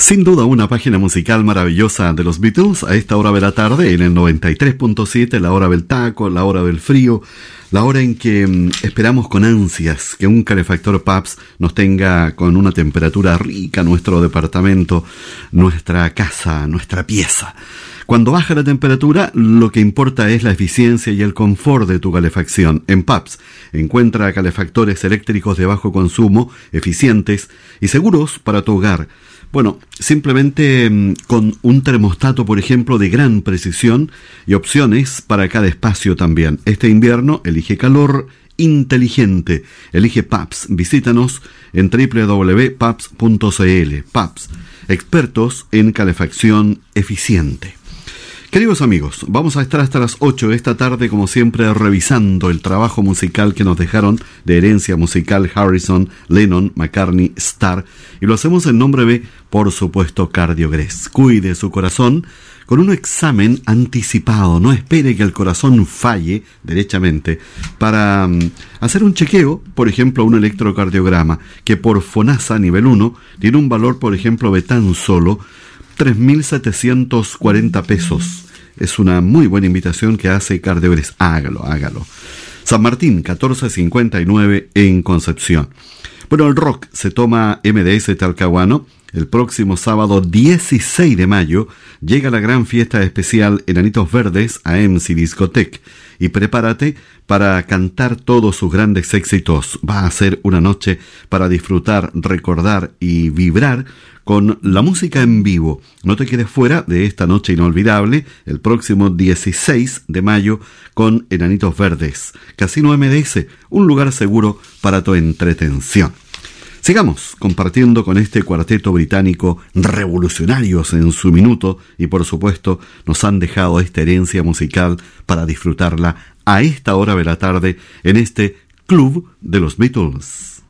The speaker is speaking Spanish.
Sin duda una página musical maravillosa de los Beatles a esta hora de la tarde en el 93.7, la hora del taco, la hora del frío, la hora en que esperamos con ansias que un calefactor Pabst nos tenga con una temperatura rica nuestro departamento, nuestra casa, nuestra pieza. Cuando baja la temperatura, lo que importa es la eficiencia y el confort de tu calefacción. En Pabst encuentra calefactores eléctricos de bajo consumo, eficientes y seguros para tu hogar. Bueno, simplemente con un termostato, por ejemplo, de gran precisión y opciones para cada espacio también. Este invierno elige calor inteligente. Elige Pabst. Visítanos en www.pabst.cl. Pabst, expertos en calefacción eficiente. Queridos amigos, vamos a estar hasta las 8 de esta tarde, como siempre, revisando el trabajo musical que nos dejaron de herencia musical Harrison, Lennon, McCartney, Starr, y lo hacemos en nombre de, por supuesto, Cardiogrés. Cuide su corazón con un examen anticipado. No espere que el corazón falle derechamente para hacer un chequeo, por ejemplo, un electrocardiograma, que por FONASA nivel 1 tiene un valor, por ejemplo, de tan solo 3.740 pesos. Es una muy buena invitación que hace Cardiogrés. Hágalo. San Martín, 1459 en Concepción. Bueno, el rock se toma MDS Talcahuano. El próximo sábado 16 de mayo llega la gran fiesta especial Enanitos Verdes a MC Discotec. Y prepárate para cantar todos sus grandes éxitos. Va a ser una noche para disfrutar, recordar y vibrar con la música en vivo. No te quedes fuera de esta noche inolvidable, el próximo 16 de mayo con Enanitos Verdes. Casino MDS, un lugar seguro para tu entretención. Sigamos compartiendo con este cuarteto británico, revolucionarios en su minuto, y por supuesto nos han dejado esta herencia musical para disfrutarla a esta hora de la tarde en este Club de los Beatles.